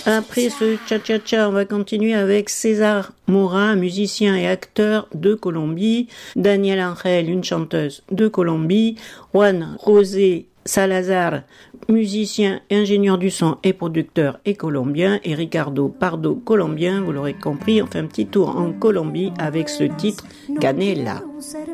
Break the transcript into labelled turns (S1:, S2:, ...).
S1: Après ce cha-cha-cha, on va continuer avec César Mora, musicien et acteur de Colombie, Daniel Angel, une chanteuse de Colombie, Juan José Salazar, musicien, ingénieur du son et producteur et colombien, et Ricardo Pardo, colombien, vous l'aurez compris, on fait un petit tour en Colombie avec ce titre Canela.